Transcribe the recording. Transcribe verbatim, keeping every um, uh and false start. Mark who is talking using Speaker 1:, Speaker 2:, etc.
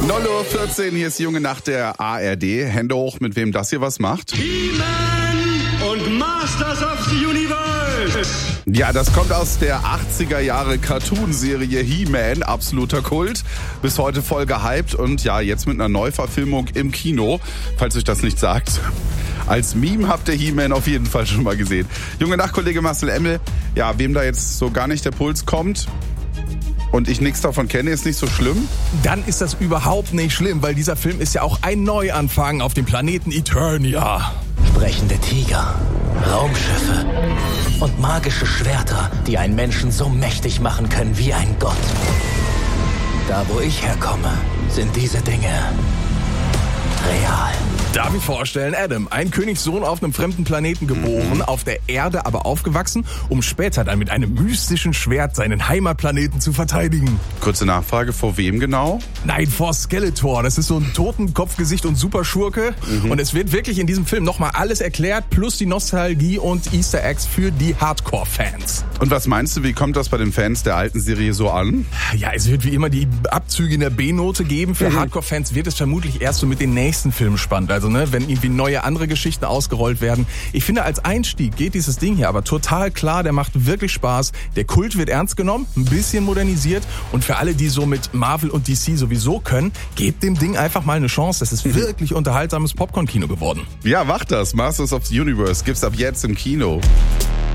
Speaker 1: neun Uhr vierzehn, hier ist die junge Nacht der A R D. Hände hoch, mit wem das hier was macht.
Speaker 2: He-Man und Masters of the Universe.
Speaker 1: Ja, das kommt aus der achtziger Jahre Cartoonserie He-Man, absoluter Kult. Bis heute voll gehypt und ja, jetzt mit einer Neuverfilmung im Kino, falls euch das nicht sagt. Als Meme habt ihr He-Man auf jeden Fall schon mal gesehen. Junge Nachtkollege Marcel Emmel, ja, wem da jetzt so gar nicht der Puls kommt und ich nichts davon kenne, ist nicht so schlimm?
Speaker 3: Dann ist das überhaupt nicht schlimm, weil dieser Film ist ja auch ein Neuanfang auf dem Planeten Eternia.
Speaker 4: Sprechende Tiger, Raumschiffe und magische Schwerter, die einen Menschen so mächtig machen können wie ein Gott. Da, wo ich herkomme, sind diese Dinge real.
Speaker 3: Darf ich vorstellen, Adam, ein Königssohn auf einem fremden Planeten geboren, mhm. auf der Erde aber aufgewachsen, um später dann mit einem mystischen Schwert seinen Heimatplaneten zu verteidigen.
Speaker 1: Kurze Nachfrage, vor wem genau?
Speaker 3: Nein, vor Skeletor. Das ist so ein Totenkopfgesicht und Superschurke. Mhm. Und es wird wirklich in diesem Film nochmal alles erklärt, plus die Nostalgie und Easter Eggs für die Hardcore-Fans.
Speaker 1: Und was meinst du, wie kommt das bei den Fans der alten Serie so an?
Speaker 3: Ja, es wird wie immer die Abzüge in der B-Note geben. Für mhm. Hardcore-Fans wird es vermutlich erst so mit den nächsten Filmen spannend. Also ne, wenn irgendwie neue andere Geschichten ausgerollt werden. Ich finde, als Einstieg geht dieses Ding hier aber total klar. Der macht wirklich Spaß. Der Kult wird ernst genommen, ein bisschen modernisiert. Und für alle, die so mit Marvel und D C sowieso können, gebt dem Ding einfach mal eine Chance. Das ist mhm. wirklich unterhaltsames Popcorn-Kino geworden.
Speaker 1: Ja, macht das. Masters of the Universe gibt's ab jetzt im Kino.